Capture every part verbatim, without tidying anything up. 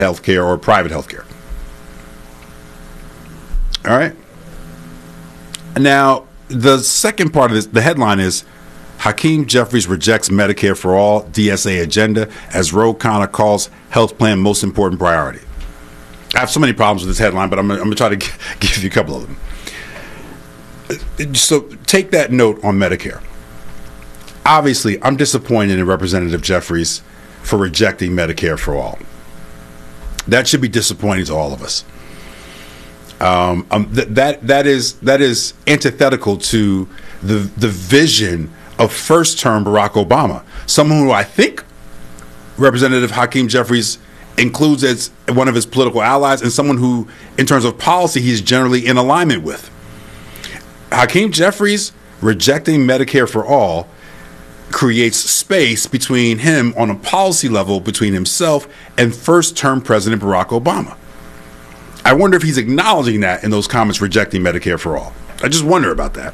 health care or private health care. All right. Now, the second part of this, the headline is Hakeem Jeffries rejects Medicare for All D S A agenda as Ro Khanna calls health plan most important priority. I have so many problems with this headline, but I'm, I'm going to try to g- give you a couple of them. So take that note on Medicare. Obviously, I'm disappointed in Representative Jeffries for rejecting Medicare for All. That should be disappointing to all of us. Um, um, th- that that is that is antithetical to the the vision of first-term Barack Obama, someone who I think Representative Hakeem Jeffries includes as one of his political allies and someone who, in terms of policy, he's generally in alignment with. Hakeem Jeffries rejecting Medicare for All creates space between him on a policy level between himself and first-term President Barack Obama. I wonder if he's acknowledging that in those comments rejecting Medicare for All. I just wonder about that.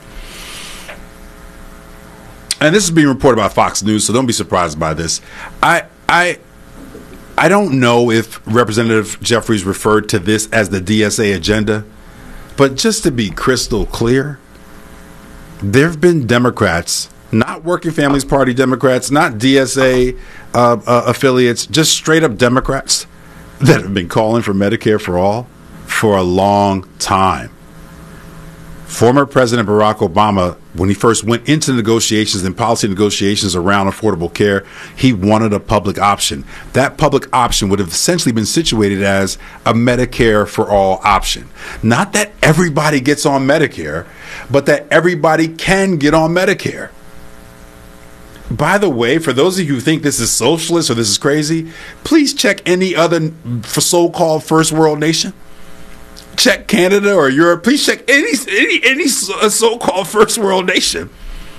And this is being reported by Fox News, so don't be surprised by this. I I I don't know if Representative Jeffries referred to this as the D S A agenda, but just to be crystal clear, there have been Democrats, not Working Families Party Democrats, not D S A uh, uh, affiliates, just straight up Democrats that have been calling for Medicare for All for a long time. Former President Barack Obama, when he first went into negotiations and policy negotiations around affordable care, he wanted a public option. That public option would have essentially been situated as a Medicare for All option. Not that everybody gets on Medicare, but that everybody can get on Medicare. By the way, for those of you who think this is socialist or this is crazy, please check any other so-called first world nation. Check Canada or Europe. Please check any any any so-called first world nation.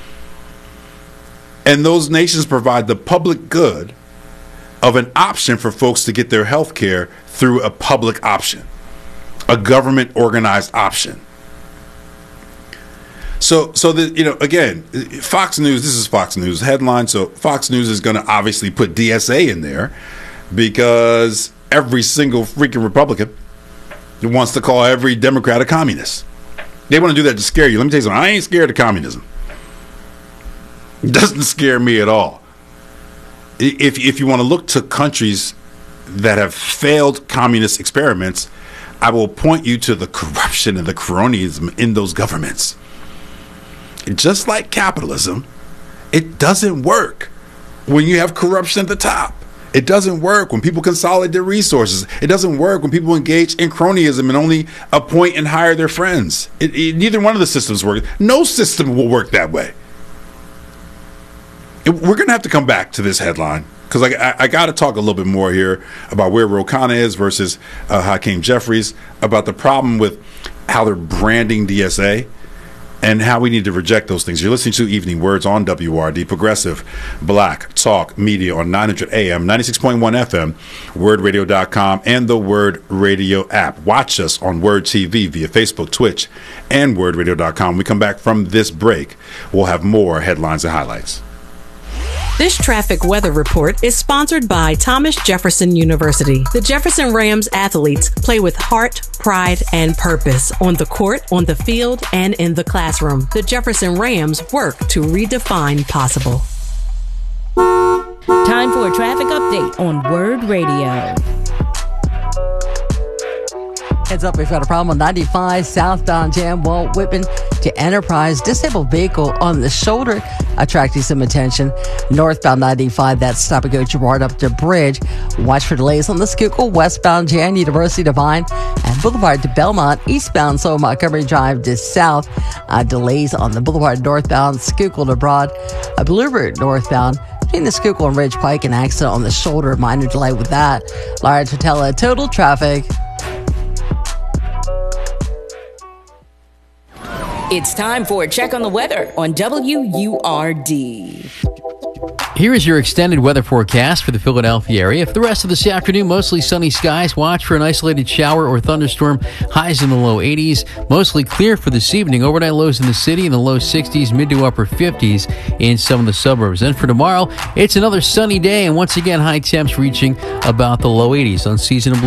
And those nations provide the public good of an option for folks to get their health care through a public option, a government organized option. So, so the, you know, again, Fox News, this is Fox News headline. So Fox News is going to obviously put D S A in there because every single freaking Republican wants to call every Democrat a communist. They want to do that to scare you. Let me tell you something. I ain't scared of communism. It doesn't scare me at all. If, if you want to look to countries that have failed communist experiments, I will point you to the corruption and the cronyism in those governments. Just like capitalism, it doesn't work when you have corruption at the top. It doesn't work when people consolidate their resources. It doesn't work when people engage in cronyism and only appoint and hire their friends. It, it, neither one of the systems works. No system will work that way. It, we're going to have to come back to this headline because I, I, I got to talk a little bit more here about where Ro Khanna is versus uh, Hakeem Jeffries, about the problem with how they're branding D S A. And how we need to reject those things. You're listening to Evening Words on W R D, Progressive Black Talk Media on nine hundred A M, ninety-six point one F M, word radio dot com, and the Word Radio app. Watch us on Word T V via Facebook, Twitch, and word radio dot com. When we come back from this break, we'll have more headlines and highlights. This traffic weather report is sponsored by Thomas Jefferson University. The Jefferson Rams athletes play with heart, pride, and purpose on the court, on the field, and in the classroom. The Jefferson Rams work to redefine possible. Time for a traffic update on Word Radio. Heads up, we've got a problem on ninety-five southbound jam, Walt Whitman to Enterprise. Disabled vehicle on the shoulder attracting some attention. Northbound ninety-five, that's stop and go Girard up to Bridge. Watch for delays on the Schuylkill westbound Jan, University Divine, and Boulevard to Belmont. Eastbound, so Montgomery Drive to South. Uh, delays on the Boulevard northbound, Schuylkill to Broad. Uh, Bluebird northbound. Between the Schuylkill and Ridge Pike, an accident on the shoulder. Minor delay with that. Large Totella, total traffic. It's time for a check on the weather on W U R D. Here is your extended weather forecast for the Philadelphia area. For the rest of this afternoon, mostly sunny skies. Watch for an isolated shower or thunderstorm. Highs in the low eighties. Mostly clear for this evening. Overnight lows in the city in the low sixties, mid to upper fifties in some of the suburbs. And for tomorrow, it's another sunny day, and once again, high temps reaching about the low eighties. Unseasonably